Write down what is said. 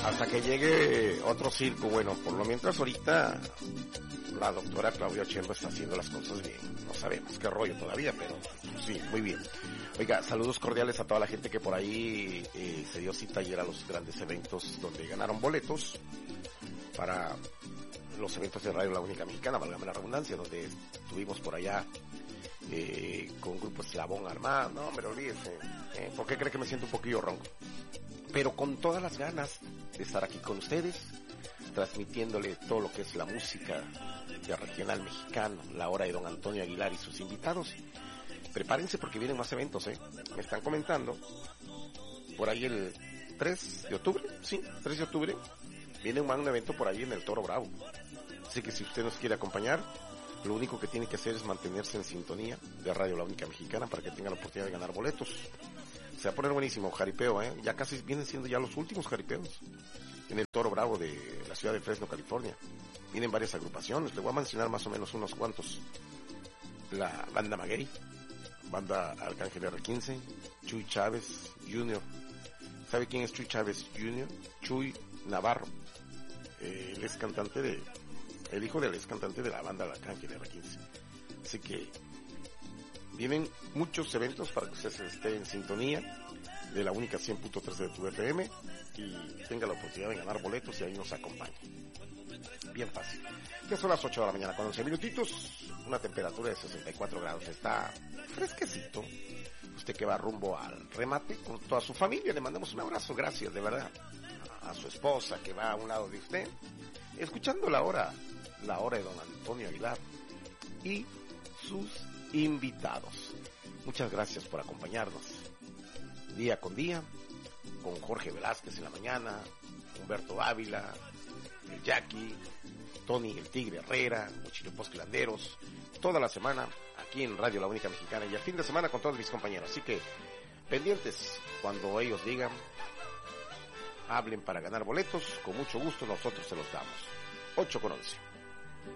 hasta que llegue otro circo. Bueno, por lo mientras ahorita la doctora Claudia Chemba está haciendo las cosas bien. No sabemos qué rollo todavía, pero sí, muy bien. Oiga, saludos cordiales a toda la gente que por ahí se dio cita ayer a los grandes eventos donde ganaron boletos para los eventos de Radio La Única Mexicana, válgame la redundancia, donde estuvimos por allá con Grupo Eslabón Armado. No, pero olvídese, ¿por qué cree que me siento un poquillo ronco? Pero con todas las ganas de estar aquí con ustedes, transmitiéndole todo lo que es la música de regional mexicano, la hora de don Antonio Aguilar y sus invitados. Prepárense porque vienen más eventos, me están comentando, por ahí el 3 de octubre, sí, 3 de octubre, viene un evento por ahí en el Toro Bravo. Así que si usted nos quiere acompañar, lo único que tiene que hacer es mantenerse en sintonía de Radio La Única Mexicana para que tenga la oportunidad de ganar boletos. Se va a poner buenísimo, jaripeo, ya casi vienen siendo ya los últimos jaripeos en el Toro Bravo de la ciudad de Fresno, California. Vienen varias agrupaciones, le voy a mencionar más o menos unos cuantos. La Banda Maguey, Banda Arcángel R15, Chuy Chávez Jr. ¿Sabe quién es Chuy Chávez Jr.? Chuy Navarro. Él es cantante el hijo de él es cantante de la banda Arcángel R15. Así que vienen muchos eventos para que usted esté en sintonía de la única 100.3 de tu FM y tenga la oportunidad de ganar boletos y ahí nos acompañe. Bien fácil. Ya son las 8 de la mañana con 11 minutitos, una temperatura de 64 grados, está fresquecito. Usted que va rumbo al remate con toda su familia, le mandamos un abrazo, gracias de verdad. A su esposa que va a un lado de usted, escuchando la hora de don Antonio Aguilar y sus invitados. Muchas gracias por acompañarnos día con día, con Jorge Velázquez en la mañana, Humberto Ávila, el Jackie, Tony el Tigre Herrera, los Chiripos Landeros, toda la semana aquí en Radio La Única Mexicana y el fin de semana con todos mis compañeros. Así que pendientes cuando ellos digan, hablen para ganar boletos, con mucho gusto nosotros se los damos. 8 con 11.